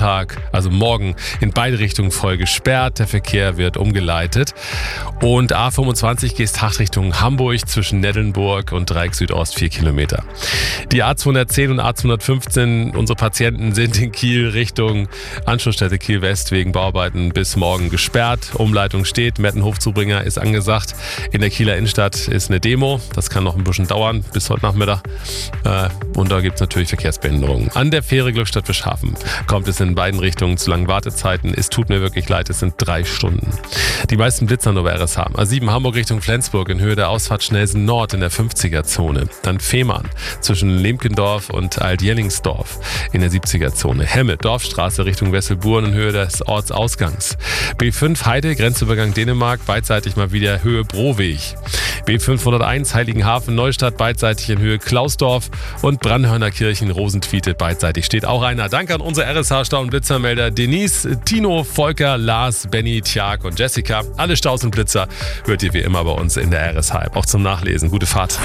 Sonntag, also morgen, in beide Richtungen voll gesperrt. Der Verkehr wird umgeleitet. Und A25 Geesthacht Richtung Hamburg zwischen Neddenburg und Dreieck Südost 4 Kilometer. Die A210 und A215, unsere Patienten sind in Kiel Richtung Anschlussstelle Kiel West wegen Bauarbeiten bis morgen gesperrt. Umleitung steht, Mettenhof-Zubringer ist angesagt. In der Kieler Innenstadt ist eine Demo. Das kann noch ein bisschen dauern bis heute Nachmittag. Und da gibt es natürlich Verkehrsbehinderungen. An der Fähre Glückstadt-Fischhafen kommt es in beiden Richtungen zu langen Wartezeiten. Es tut mir wirklich leid, es sind 3 Stunden. Die meisten Blitzer nur bei RSH. A7 Hamburg Richtung Flensburg in Höhe der Ausfahrt Schnelsen Nord in der 50er-Zone. Dann Fehmarn zwischen Lemkendorf und Alt-Jellingsdorf in der 70er-Zone. Hemme, Dorfstraße Richtung Wesselburen in Höhe des Ortsausgangs. B5 Heide, Grenzübergang Dänemark, beidseitig mal wieder Höhe Broweg. B501 Heiligenhafen Neustadt, beidseitig in Höhe Klausdorf und Brandhörner Kirchen Rosentwiete, beidseitig steht auch einer. Danke an unsere RSH-Stau- und Blitzermelder Denise, Tino, Volker, Lars, Benny, Tjag und Jessica. Alle Staus und Blitzer hört ihr wie immer bei uns in der RSH-App. Auch zum Nachlesen. Gute Fahrt.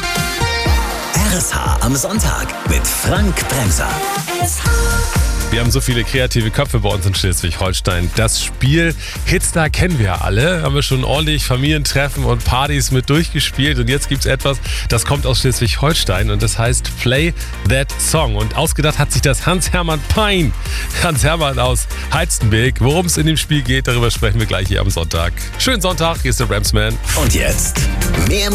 RSH am Sonntag mit Frank Bremser. Wir haben so viele kreative Köpfe bei uns in Schleswig-Holstein. Das Spiel Hitstar kennen wir alle. Haben wir schon ordentlich Familientreffen und Partys mit durchgespielt. Und jetzt gibt es etwas, das kommt aus Schleswig-Holstein und das heißt Play That Song. Und ausgedacht hat sich das Hans-Hermann Pein. Hans-Hermann aus Halstenbek. Worum es in dem Spiel geht, darüber sprechen wir gleich hier am Sonntag. Schönen Sonntag, hier ist der Ramsman. Und jetzt mehr